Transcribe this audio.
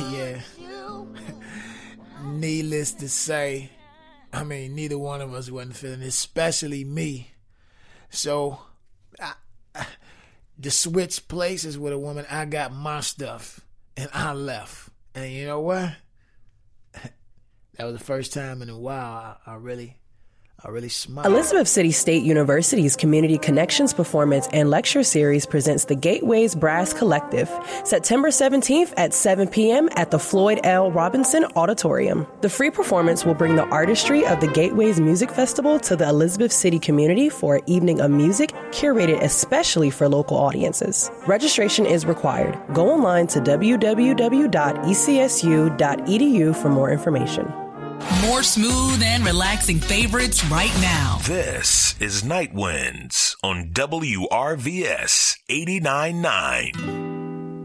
yeah. Needless to say, I mean, neither one of us wasn't feeling it, especially me. So, to switch places with a woman, I got my stuff and I left. And you know what? That was the first time in a while I really smiled. Elizabeth City State University's Community Connections Performance and Lecture Series presents the Gateways Brass Collective, September 17th at 7 p.m. at the Floyd L. Robinson Auditorium. The free performance will bring the artistry of the Gateways Music Festival to the Elizabeth City community for an evening of music curated especially for local audiences. Registration is required. Go online to www.ecsu.edu for more information. More smooth and relaxing favorites right now. This is Night Winds on WRVS 89.9.